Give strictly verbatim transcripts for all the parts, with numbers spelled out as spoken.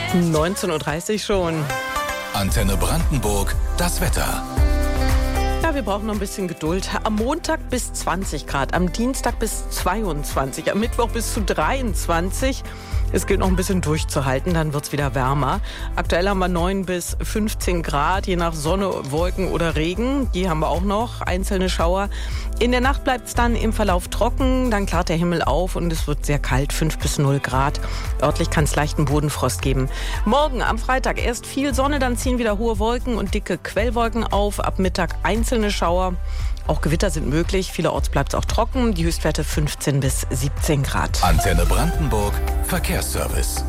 neunzehn Uhr dreißig schon. Antenne Brandenburg, das Wetter. Ja, wir brauchen noch ein bisschen Geduld. Am Montag bis zwanzig Grad, am Dienstag bis zweiundzwanzig, am Mittwoch bis zu dreiundzwanzig. Es gilt noch ein bisschen durchzuhalten, dann wird es wieder wärmer. Aktuell haben wir neun bis fünfzehn Grad, je nach Sonne, Wolken oder Regen. Die haben wir auch noch, einzelne Schauer. In der Nacht bleibt es dann im Verlauf trocken, dann klart der Himmel auf und es wird sehr kalt, fünf bis null Grad. Örtlich kann es leichten Bodenfrost geben. Morgen am Freitag erst viel Sonne, dann ziehen wieder hohe Wolken und dicke Quellwolken auf. Ab Mittag einzelne Schauer. Auch Gewitter sind möglich, vielerorts bleibt es auch trocken. Die Höchstwerte fünfzehn bis siebzehn Grad. Antenne Brandenburg, Verkehrsservice.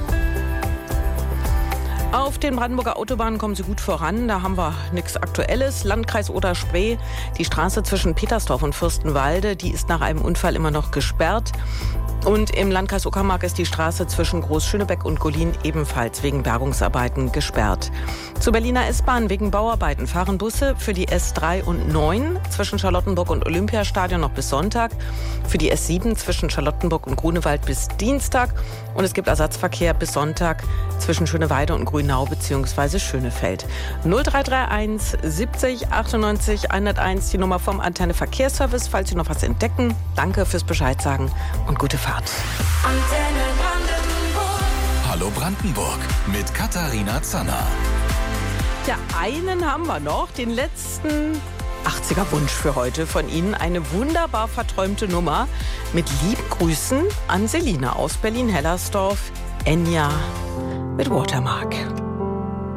Auf den Brandenburger Autobahnen kommen Sie gut voran. Da haben wir nichts Aktuelles. Landkreis Oder-Spree, die Straße zwischen Petersdorf und Fürstenwalde, die ist nach einem Unfall immer noch gesperrt. Und im Landkreis Uckermark ist die Straße zwischen Groß-Schönebeck und Golin ebenfalls wegen Bergungsarbeiten gesperrt. Zur Berliner S-Bahn wegen Bauarbeiten fahren Busse für die S drei und neun zwischen Charlottenburg und Olympiastadion noch bis Sonntag, für die S sieben zwischen Charlottenburg und Grunewald bis Dienstag und es gibt Ersatzverkehr bis Sonntag zwischen Schöneweide und Grünau bzw. Schönefeld. null drei drei eins siebzig achtundneunzig hunderteins, die Nummer vom Antenne Verkehrsservice, falls Sie noch was entdecken. Danke fürs Bescheid sagen und gute Fahrt. Antenne Brandenburg. Hallo Brandenburg mit Katharina Zanner. Ja, einen haben wir noch, den letzten achtziger-Wunsch für heute von Ihnen. Eine wunderbar verträumte Nummer mit lieben Grüßen an Selina aus Berlin-Hellersdorf. Enya mit Watermark.